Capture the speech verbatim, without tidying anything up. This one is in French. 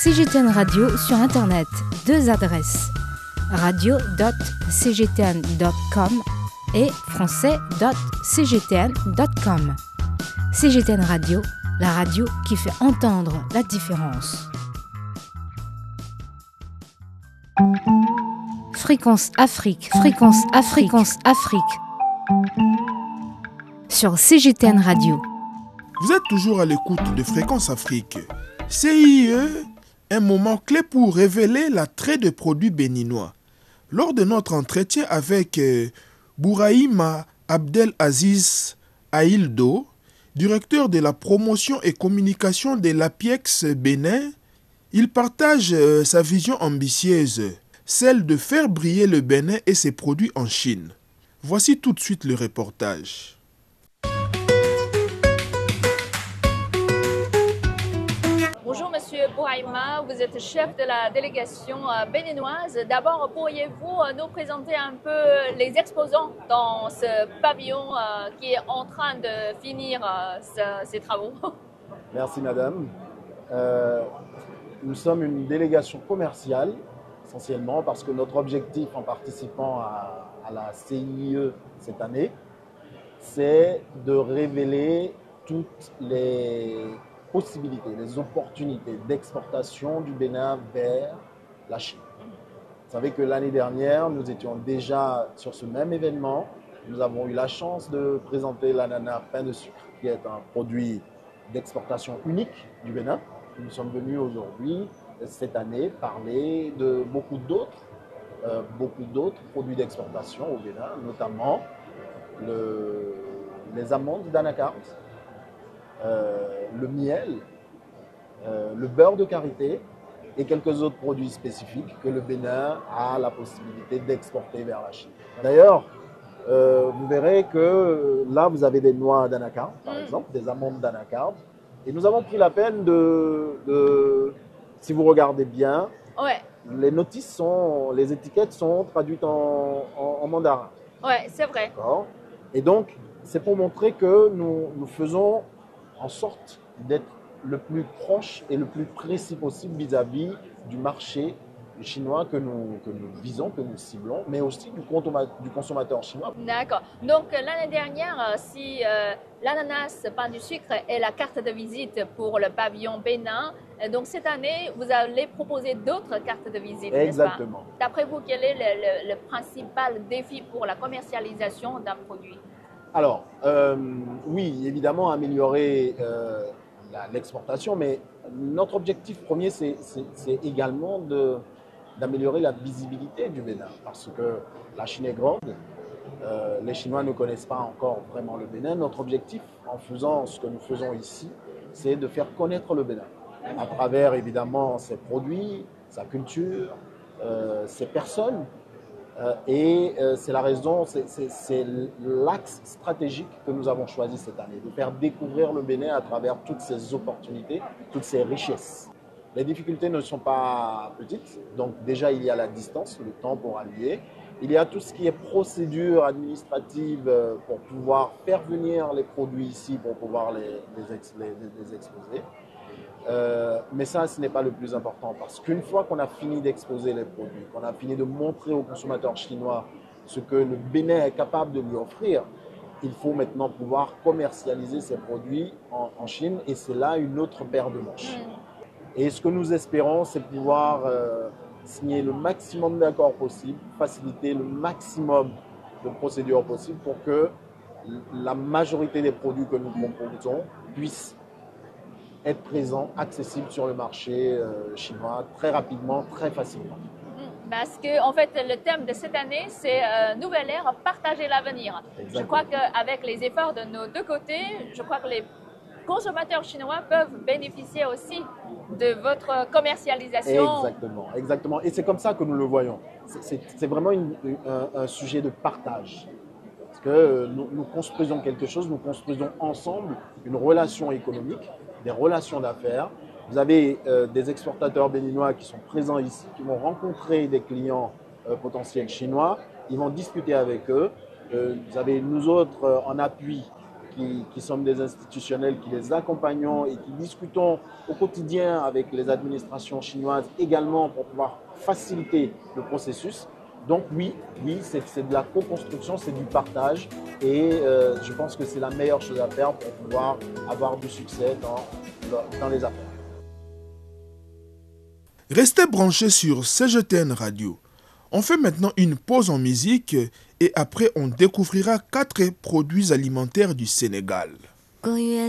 C G T N Radio sur Internet. Deux adresses. radio point c g t n point com et français point c g t n point com. C G T N Radio, la radio qui fait entendre la différence. Fréquence Afrique, fréquence Afrique, fréquence Afrique. Sur C G T N Radio. Vous êtes toujours à l'écoute de Fréquence Afrique. C I E, un moment clé pour révéler l'attrait des produits béninois. Lors de notre entretien avec euh, Bouraïma Abdelaziz Aïldo, directeur de la promotion et communication de l'APIEX Bénin, il partage euh, sa vision ambitieuse, celle de faire briller le Bénin et ses produits en Chine. Voici tout de suite le reportage. Bonjour Monsieur Bouraïma, vous êtes chef de la délégation béninoise. D'abord, pourriez-vous nous présenter un peu les exposants dans ce pavillon qui est en train de finir ses travaux? Merci Madame. Euh, nous sommes une délégation commerciale, essentiellement parce que notre objectif en participant à, à la C I E cette année, c'est de révéler toutes les possibilités, les opportunités d'exportation du Bénin vers la Chine. Vous savez que l'année dernière, nous étions déjà sur ce même événement. Nous avons eu la chance de présenter l'ananas pain de sucre, qui est un produit d'exportation unique du Bénin. Nous sommes venus aujourd'hui, cette année, parler de beaucoup d'autres, euh, beaucoup d'autres produits d'exportation au Bénin, notamment le, les amandes d'anacarde, Euh, le miel, euh, le beurre de karité et quelques autres produits spécifiques que le Bénin a la possibilité d'exporter vers la Chine. D'ailleurs, euh, vous verrez que là, vous avez des noix d'anacarde, par mmh. exemple, des amandes d'anacarde. Et nous avons pris la peine de, de si vous regardez bien, ouais. les notices sont, les étiquettes sont traduites en, en, en mandarin. Oui, c'est vrai. D'accord. Et donc, c'est pour montrer que nous, nous faisons en sorte d'être le plus proche et le plus précis possible vis-à-vis du marché chinois que nous, que nous visons, que nous ciblons, mais aussi du, du consommateur chinois. D'accord. Donc l'année dernière, si euh, l'ananas pain du sucre est la carte de visite pour le pavillon Bénin, donc cette année, vous allez proposer d'autres cartes de visite, exactement. N'est-ce pas? D'après vous, quel est le, le, le principal défi pour la commercialisation d'un produit? Alors, euh, oui, évidemment, améliorer euh, l'exportation, mais notre objectif premier, c'est également d'améliorer la visibilité du Bénin, parce que la Chine est grande, euh, les Chinois ne connaissent pas encore vraiment le Bénin. Notre objectif, en faisant ce que nous faisons ici, c'est de faire connaître le Bénin, à travers évidemment ses produits, sa culture, euh, ses personnes. Euh, et euh, c'est la raison, c'est l'axe stratégique que nous avons choisi cette année, de faire découvrir le Bénin à travers toutes ces opportunités, toutes ces richesses. Les difficultés ne sont pas petites, donc déjà il y a la distance, le temps pour allier. Il y a tout ce qui est procédure administrative pour pouvoir faire venir les produits ici, pour pouvoir les, les, ex, les, les exposer. Euh, mais ça, ce n'est pas le plus important parce qu'une fois qu'on a fini d'exposer les produits, qu'on a fini de montrer aux consommateurs chinois ce que le Bénin est capable de lui offrir, il faut maintenant pouvoir commercialiser ces produits en, en Chine et c'est là une autre paire de manches. Et ce que nous espérons, c'est pouvoir euh, signer le maximum d'accords possibles, faciliter le maximum de procédures possibles pour que la majorité des produits que nous proposons puissent être présent, accessible sur le marché euh, chinois très rapidement, très facilement. Parce que en fait, le thème de cette année, c'est euh, Nouvelle ère, partager l'avenir. Je crois qu'avec les efforts de nos deux côtés, je crois que les consommateurs chinois peuvent bénéficier aussi de votre commercialisation. Exactement, exactement. Et c'est comme ça que nous le voyons. C'est vraiment une, un, un sujet de partage. Parce que nous, nous construisons quelque chose, nous construisons ensemble une relation économique, des relations d'affaires. Vous avez euh, des exportateurs béninois qui sont présents ici, qui vont rencontrer des clients euh, potentiels chinois, ils vont discuter avec eux. Euh, vous avez nous autres euh, en appui qui, qui sommes des institutionnels, qui les accompagnons et qui discutons au quotidien avec les administrations chinoises également pour pouvoir faciliter le processus. Donc oui, oui, c'est de la co-construction, c'est du partage et euh, je pense que c'est la meilleure chose à faire pour pouvoir avoir du succès dans, dans les affaires. Restez branchés sur C G T N Radio. On fait maintenant une pause en musique et après on découvrira quatre produits alimentaires du Sénégal.